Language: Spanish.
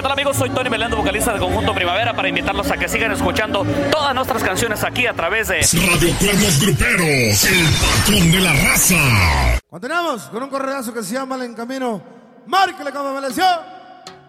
tal, amigos? Soy Tony Melendo, vocalista de Conjunto Primavera, para invitarlos a que sigan escuchando todas nuestras canciones aquí a través de Radio Cuernos Gruperos, el patrón de la raza. Continuamos con un corredazo que se llama El Encamino. Márquele como me lesió.